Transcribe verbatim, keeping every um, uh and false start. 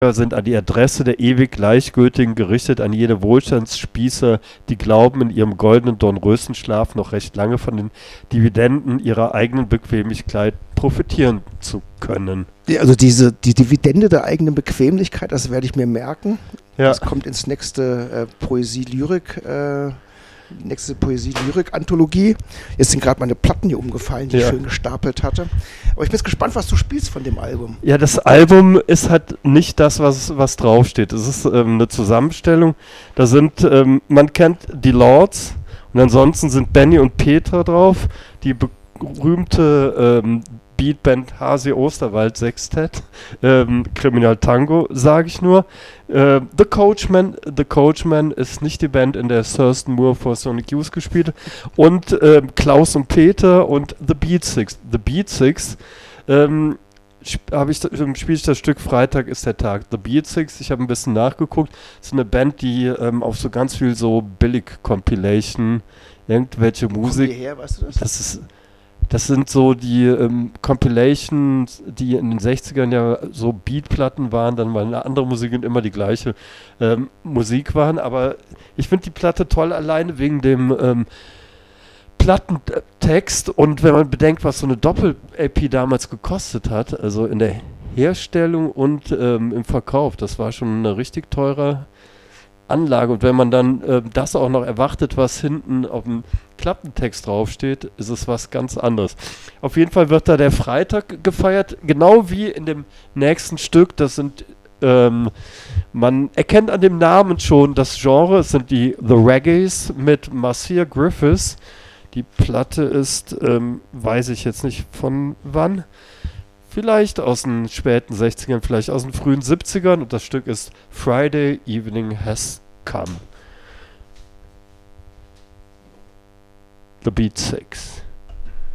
sind an die Adresse der ewig Gleichgültigen gerichtet, an jene Wohlstandsspießer, die glauben, in ihrem goldenen Dornröschenschlaf noch recht lange von den Dividenden ihrer eigenen Bequemlichkeit profitieren zu können. Ja, also diese, die Dividende der eigenen Bequemlichkeit, das werde ich mir merken. Ja. Das kommt ins nächste äh, Poesie-Lyrik, äh, nächste Poesie-Lyrik-Anthologie. Jetzt sind gerade meine Platten hier umgefallen, die Ja. ich schön gestapelt hatte. Aber ich bin jetzt gespannt, was du spielst von dem Album. Ja, das Album ist halt nicht das, was, was draufsteht. Es ist ähm, eine Zusammenstellung. Da sind, ähm, man kennt die Lords und ansonsten sind Benny und Petra drauf, die berühmte ähm, Beatband Hasi Osterwald Sextett, ähm, Criminal Tango, sage ich nur. Äh, The Coachman, The Coachman ist nicht die Band, in der Thurston Moore vor Sonic Youth gespielt hat. Und ähm, Klaus und Peter und The Beat Six. The Beat Six, ähm, habe ich, spiele ich das Stück Freitag ist der Tag. The Beat Six, ich habe ein bisschen nachgeguckt, ist eine Band, die ähm, auf so ganz viel so Billig-Compilation, irgendwelche Musik. Komm hierher, weißt du das? Das ist, das sind so die ähm, Compilations, die in den sechzigern ja so Beatplatten waren, dann mal eine andere Musik und immer die gleiche ähm, Musik waren. Aber ich finde die Platte toll alleine wegen dem ähm, Plattentext, und wenn man bedenkt, was so eine Doppel-L P damals gekostet hat, also in der Herstellung und ähm, im Verkauf, das war schon eine richtig teure Anlage. Und wenn man dann äh, das auch noch erwartet, was hinten auf dem Klappentext draufsteht, ist es was ganz anderes. Auf jeden Fall wird da der Freitag gefeiert, genau wie in dem nächsten Stück. Das sind, ähm, man erkennt an dem Namen schon das Genre, es sind die The Reggaes mit Marcia Griffiths. Die Platte ist, ähm, weiß ich jetzt nicht von wann, vielleicht aus den späten sechzigern, vielleicht aus den frühen siebzigern, und das Stück ist Friday Evening Has Come. The Beat Six.